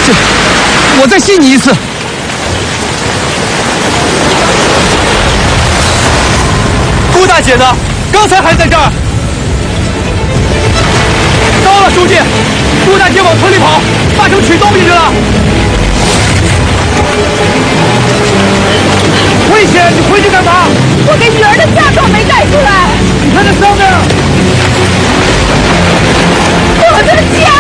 事，我再信你一次。顾大姐呢？刚才还在这儿。到了，书记，顾大姐往村里跑，八成取东西去了。危险！你回去干嘛？ 我给女儿的嫁妆没带出来。 你看那上面， 我的家。